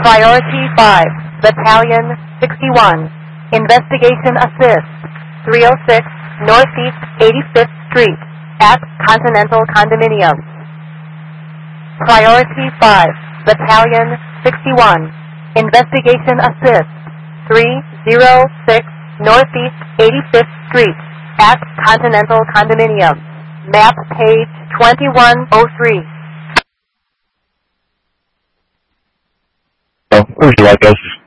Priority 5, Battalion 61. Investigation Assist, 306 Northeast 85th Street at Continental Condominium. Priority 5, Battalion 61. Investigation Assist, 306 Northeast 85th Street at Continental Condominium. Map page 2103. Where's the light doses?